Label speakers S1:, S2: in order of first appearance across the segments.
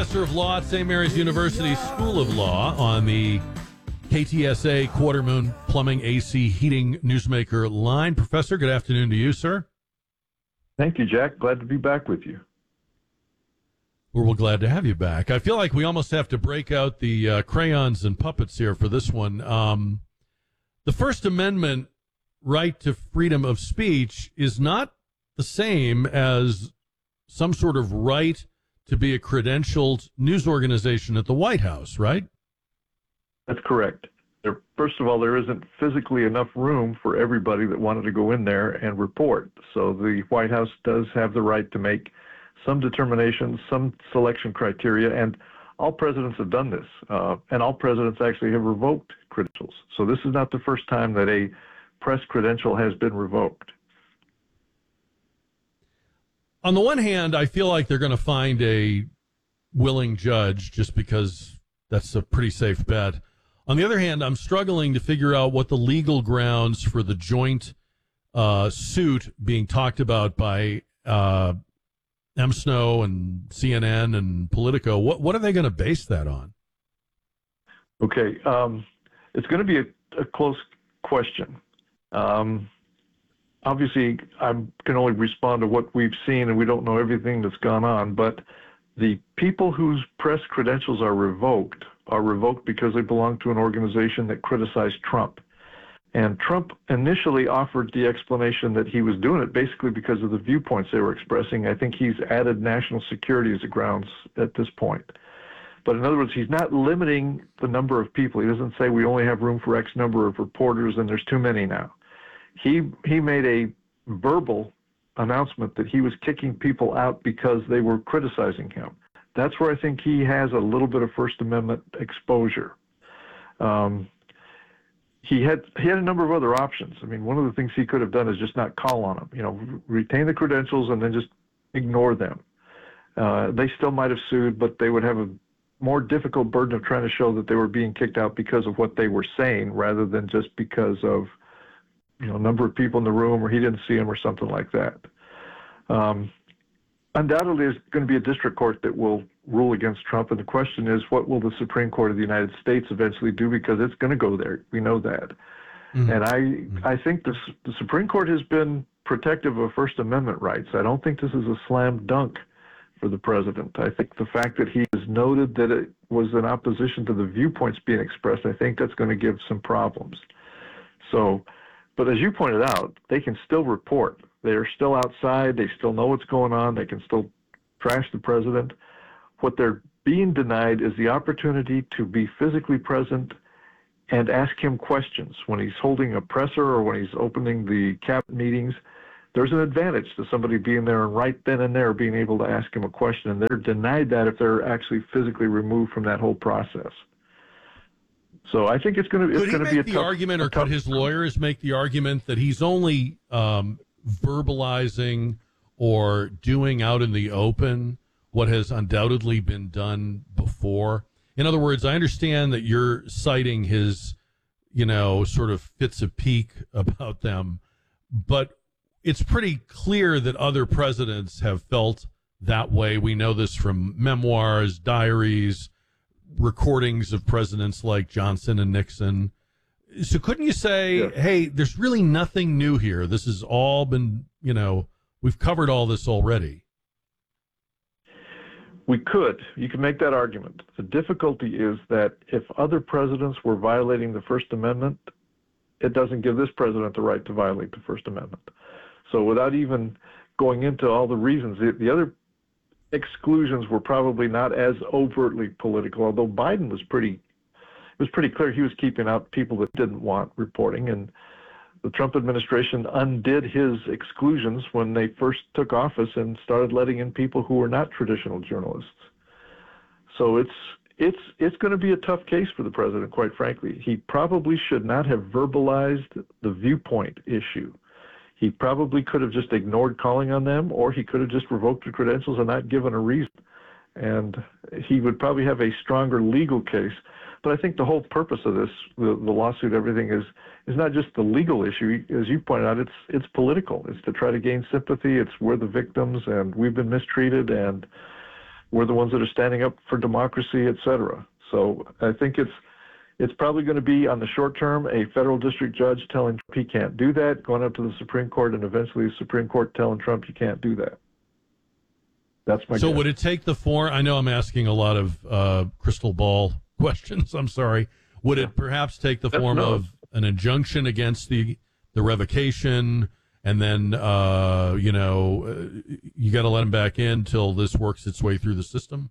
S1: professor of law at St. Mary's University School of Law on the KTSA Quarter Moon Plumbing AC Heating Newsmaker line. Professor, good afternoon to you, sir.
S2: Thank you, Jack. Glad to be back with you.
S1: We're glad to have you back. I feel like we almost have to break out the crayons and puppets here for this one. The First Amendment right to freedom of speech is not the same as some sort of right to be a credentialed news organization at the White House, right?
S2: That's correct. First of all, there isn't physically enough room for everybody that wanted to go in there and report. So the White House does have the right to make some determinations, some selection criteria, and all presidents have done this. And all presidents actually have revoked credentials. So this is not the first time that a press credential has been revoked.
S1: On the one hand, I feel like they're going to find a willing judge just because that's a pretty safe bet. On the other hand, I'm struggling to figure out what the legal grounds for the joint suit being talked about by MSNO and CNN and Politico. What are they going to base that on?
S2: Okay, it's going to be a close question. Obviously, I can only respond to what we've seen, and we don't know everything that's gone on, but the people whose press credentials are revoked because they belong to an organization that criticized Trump. And Trump initially offered the explanation that he was doing it basically because of the viewpoints they were expressing. I think he's added national security as a grounds at this point. But in other words, he's not limiting the number of people. He doesn't say we only have room for X number of reporters and there's too many now. He made a verbal announcement that he was kicking people out because they were criticizing him. That's where I think he has a little bit of First Amendment exposure. He had a number of other options. I mean, one of the things he could have done is just not call on them, retain the credentials and then just ignore them. They still might have sued, but they would have a more difficult burden of trying to show that they were being kicked out because of what they were saying rather than just because of number of people in the room or he didn't see them or something like that. Undoubtedly, there's going to be a district court that will rule against Trump, and the question is, what will the Supreme Court of the United States eventually do, because it's going to go there. We know that. Mm-hmm. And I think the Supreme Court has been protective of First Amendment rights. I don't think this is a slam dunk for the president. I think the fact that he has noted that it was in opposition to the viewpoints being expressed, I think that's going to give some problems. So, but as you pointed out, they can still report. They're still outside. They still know what's going on. They can still trash the president. What they're being denied is the opportunity to be physically present and ask him questions. When he's holding a presser or when he's opening the cabinet meetings, there's an advantage to somebody being there and right then and there being able to ask him a question. And they're denied that if they're actually physically removed from that whole process. So I think it's going to be a tough. Could he make the
S1: argument, or could his lawyers make the argument that he's only verbalizing or doing out in the open what has undoubtedly been done before? In other words, I understand that you're citing his, sort of fits of pique about them, but it's pretty clear that other presidents have felt that way. We know this from memoirs, diaries, recordings of presidents like Johnson and Nixon. So couldn't you say, hey, there's really nothing new here. This has all been, we've covered all this already.
S2: We could. You can make that argument. The difficulty is that if other presidents were violating the First Amendment, it doesn't give this president the right to violate the First Amendment. So without even going into all the reasons, the other exclusions were probably not as overtly political, although Biden was pretty clear he was keeping out people that didn't want reporting, and the Trump administration undid his exclusions when they first took office and started letting in people who were not traditional journalists. So it's going to be a tough case for the president, quite frankly. He probably should not have verbalized the viewpoint issue. He probably could have just ignored calling on them, or he could have just revoked the credentials and not given a reason. And he would probably have a stronger legal case. But I think the whole purpose of this, the lawsuit, everything is not just the legal issue. As you pointed out, it's political. It's to try to gain sympathy. It's we're the victims and we've been mistreated and We're the ones that are standing up for democracy, et cetera. So I think it's probably going to be, on the short term, a federal district judge telling Trump he can't do that, going up to the Supreme Court, and eventually the Supreme Court telling Trump you can't do that. That's my guess.
S1: So would it take the form? I know I'm asking a lot of crystal ball questions. I'm sorry. Would it perhaps take the form of an injunction against the revocation, and then you got to let him back in till this works its way through the system?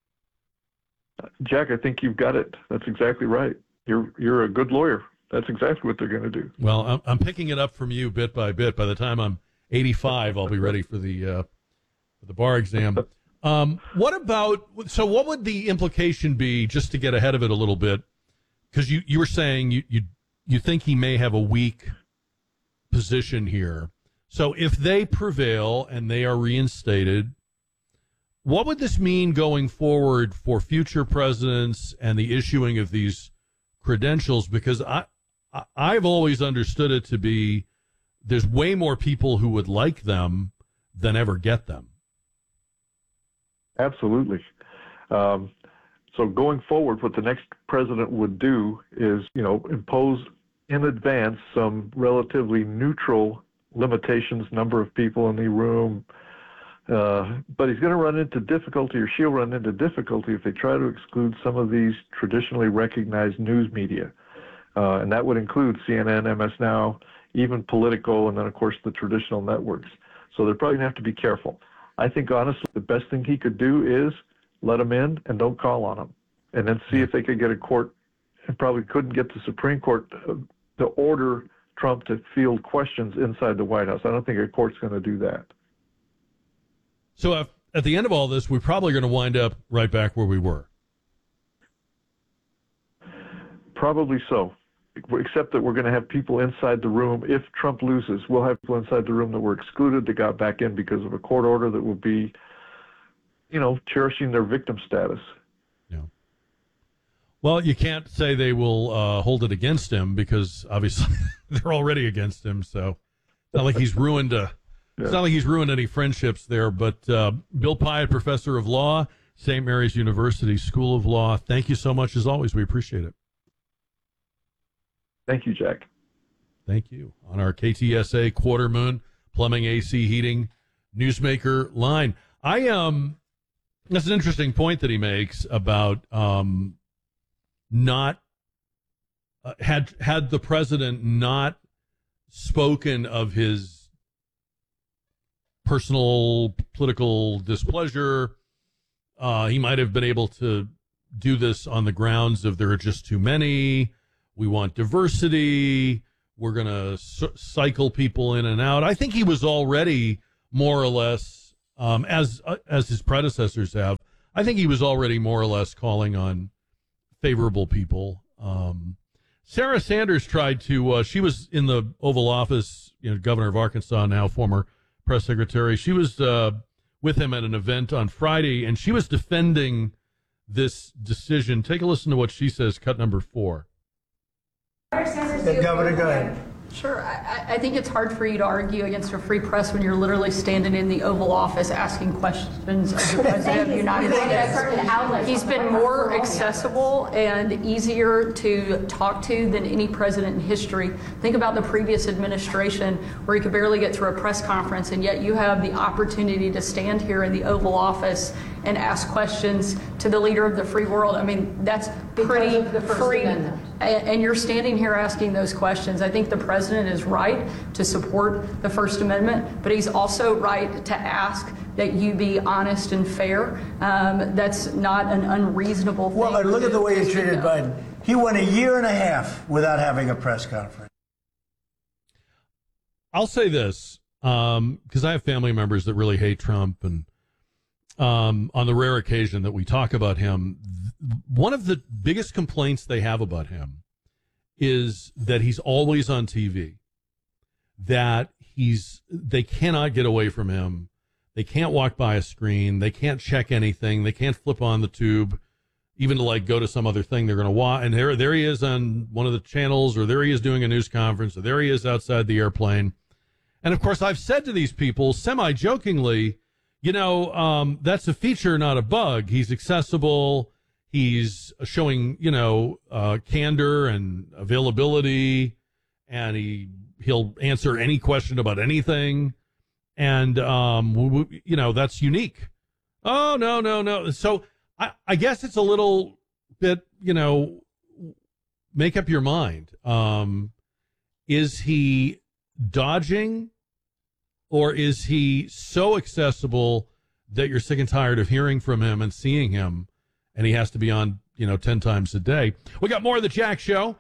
S2: Jack, I think you've got it. That's exactly right. You're a good lawyer. That's exactly what they're going to do.
S1: Well, I'm picking it up from you bit by bit. By the time I'm 85, I'll be ready for the bar exam. What would the implication be, just to get ahead of it a little bit? Because you were saying you think he may have a weak position here. So if they prevail and they are reinstated, what would this mean going forward for future presidents and the issuing of these credentials? Because I've always understood it to be there's way more people who would like them than ever get them.
S2: Absolutely. So going forward, what the next president would do is, impose in advance some relatively neutral limitations, number of people in the room. But he's going to run into difficulty, or she'll run into difficulty, if they try to exclude some of these traditionally recognized news media. And that would include CNN, MS Now, even Politico, and then, of course, the traditional networks. So they're probably going to have to be careful. I think, honestly, the best thing he could do is let him in and don't call on him, and then see if they could get a court, and probably couldn't get the Supreme Court to order Trump to field questions inside the White House. I don't think a court's going to do that.
S1: So at the end of all this, we're probably going to wind up right back where we were.
S2: Probably so, except that we're going to have people inside the room. If Trump loses, we'll have people inside the room that were excluded, that got back in because of a court order, that will be, cherishing their victim status. Yeah.
S1: Well, you can't say they will hold it against him, because obviously they're already against him. So it's not like he's ruined It's not like he's ruined any friendships there. But Bill Pyatt, professor of law, St. Mary's University School of Law, thank you so much as always. We appreciate it.
S2: Thank you, Jack.
S1: Thank you. On our KTSA Quarter Moon Plumbing, AC, Heating Newsmaker line. That's an interesting point that he makes about not had the president not spoken of his personal political displeasure, he might have been able to do this on the grounds of there are just too many. We want diversity. We're going to cycle people in and out. I think he was already more or less, as his predecessors have, I think he was already more or less calling on favorable people. Sarah Sanders tried to, she was in the Oval Office, governor of Arkansas now, former press secretary. She was with him at an event on Friday, and she was defending this decision. Take a listen to what she says, cut number 4.
S3: Governor, go ahead.
S4: Sure. I think it's hard for you to argue against a free press when you're literally standing in the Oval Office asking questions of the President of the United States. He's been more accessible and easier to talk to than any president in history. Think about the previous administration, where he could barely get through a press conference, and yet you have the opportunity to stand here in the Oval Office and ask questions to the leader of the free world. I mean, that's pretty free. And you're standing here asking those questions. I think the president is right to support the First Amendment, but he's also right to ask that you be honest and fair. That's not an unreasonable thing.
S3: Well, look at the way he treated Biden. He went a year and a half without having a press conference.
S1: I'll say this, because I have family members that really hate Trump, and on the rare occasion that we talk about him, one of the biggest complaints they have about him is that he's always on TV, that they cannot get away from him. They can't walk by a screen. They can't check anything. They can't flip on the tube, even to go to some other thing they're going to watch. And there he is on one of the channels, or there he is doing a news conference, or there he is outside the airplane. And of course, I've said to these people semi-jokingly, That's a feature, not a bug. He's accessible. He's showing, candor and availability, and he'll answer any question about anything. And, that's unique. Oh, no. So I guess it's a little bit, make up your mind. Is he dodging, or is he so accessible that you're sick and tired of hearing from him and seeing him, and he has to be on, 10 times a day? We got more of the Jack Show.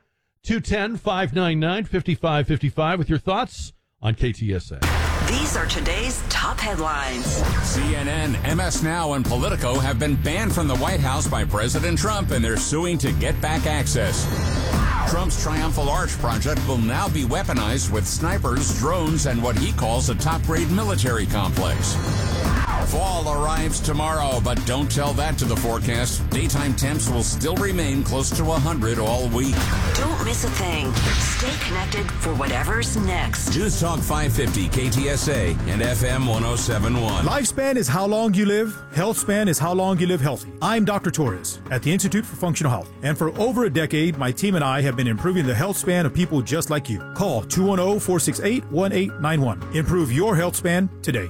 S1: 210-599-5555 with your thoughts on KTSA.
S5: These are today's top headlines.
S6: CNN, MS Now, and Politico have been banned from the White House by President Trump, and they're suing to get back access. Trump's Triumphal Arch project will now be weaponized with snipers, drones, and what he calls a top-grade military complex. Fall arrives tomorrow, but don't tell that to the forecast. Daytime temps will still remain close to 100 all week.
S5: Don't miss a thing. Stay connected for whatever's next.
S6: News Talk 550, KTSA, and FM 107.1.
S7: Lifespan is how long you live. Health span is how long you live healthy. I'm Dr. Torres at the Institute for Functional Health. And for over a decade, my team and I have been improving the health span of people just like you. Call 210-468-1891. Improve your health span today.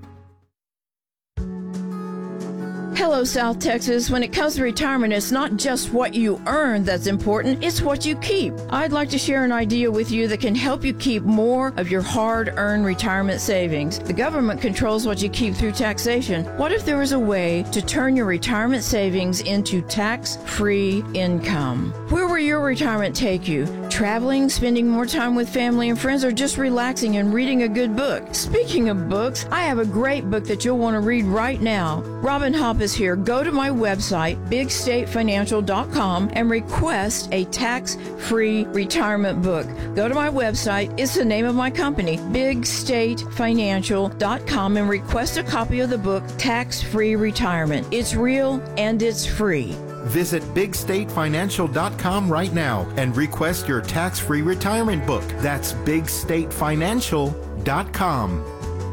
S8: Hello, South Texas. When it comes to retirement, it's not just what you earn that's important, it's what you keep. I'd like to share an idea with you that can help you keep more of your hard-earned retirement savings. The government controls what you keep through taxation. What if there was a way to turn your retirement savings into tax-free income? Where will your retirement take you? Traveling, spending more time with family and friends, or just relaxing and reading a good book? Speaking of books, I have a great book that you'll want to read right now. Robin Hopp is here. Go to my website, bigstatefinancial.com, and request a tax-free retirement book. Go to my website. It's the name of my company, bigstatefinancial.com, and request a copy of the book, Tax-Free Retirement. It's real and it's free.
S9: Visit bigstatefinancial.com right now and request your tax-free retirement book. That's bigstatefinancial.com.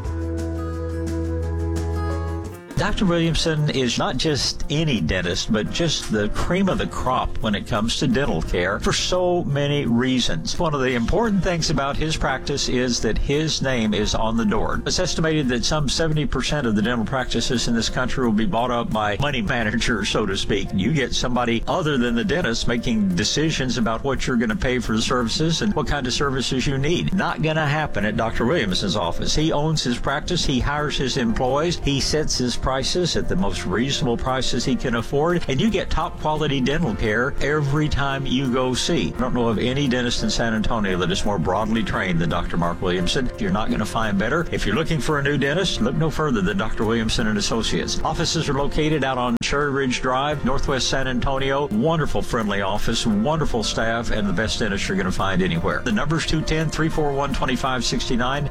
S10: Dr. Williamson is not just any dentist, but just the cream of the crop when it comes to dental care for so many reasons. One of the important things about his practice is that his name is on the door. It's estimated that some 70% of the dental practices in this country will be bought up by money managers, so to speak. You get somebody other than the dentist making decisions about what you're going to pay for the services and what kind of services you need. Not going to happen at Dr. Williamson's office. He owns his practice. He hires his employees. He sets his prices at the most reasonable prices he can afford, and you get top quality dental care every time you go see. I don't know of any dentist in San Antonio that is more broadly trained than Dr. Mark Williamson. You're not going to find better. If you're looking for a new dentist, look no further than Dr. Williamson and Associates. Offices are located out on Cherry Ridge Drive, Northwest San Antonio. Wonderful, friendly office, wonderful staff, and the best dentist you're going to find anywhere. The number's 210-341-2569,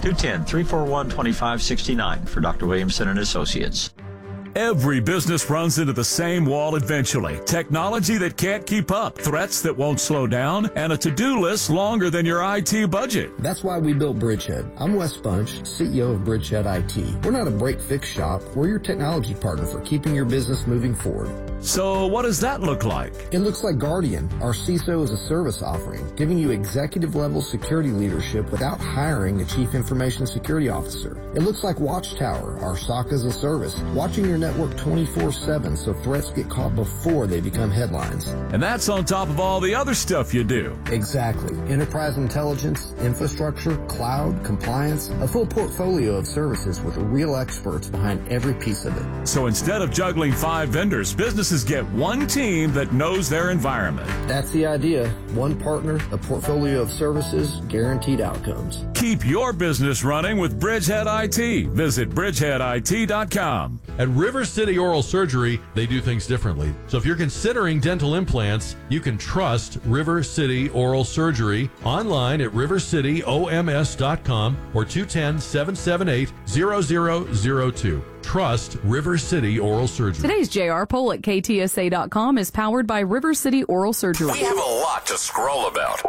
S10: 210-341-2569 for Dr. Williamson and Associates.
S11: Every business runs into the same wall eventually. Technology that can't keep up, threats that won't slow down, and a to-do list longer than your IT budget.
S12: That's why we built Bridgehead. I'm Wes Bunch, CEO of Bridgehead IT. We're not a break-fix shop. We're your technology partner for keeping your business moving forward.
S11: So what does that look like?
S12: It looks like Guardian, our CISO as a service offering, giving you executive-level security leadership without hiring a chief information security officer. It looks like Watchtower, our SOC as a service, watching your network 24/7 so threats get caught before they become headlines.
S11: And that's on top of all the other stuff you do.
S12: Exactly. Enterprise intelligence, infrastructure, cloud, compliance, a full portfolio of services with real experts behind every piece of it.
S11: So instead of juggling 5 vendors, businesses get one team that knows their environment.
S12: That's the idea. One partner, a portfolio of services, guaranteed outcomes.
S11: Keep your business running with Bridgehead IT. Visit bridgeheadit.com.
S1: At River City Oral Surgery, they do things differently. So if you're considering dental implants, you can trust River City Oral Surgery online at rivercityoms.com or 210-778-0002. Trust River City Oral Surgery.
S13: Today's JR poll at KTSA.com is powered by River City Oral Surgery.
S6: We have a lot to scroll about.